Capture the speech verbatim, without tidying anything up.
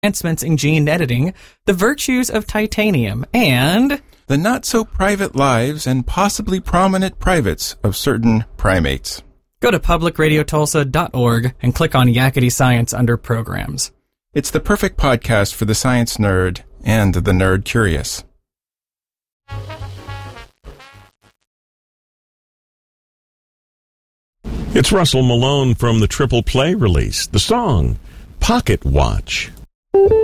advancements in gene editing, the virtues of titanium, and the not-so-private lives and possibly prominent privates of certain primates. Go to public radio tulsa dot org and click on Yakety Science under Programs. It's the perfect podcast for the science nerd and the nerd curious. It's Russell Malone from the Triple Play release, the song Pocket Watch.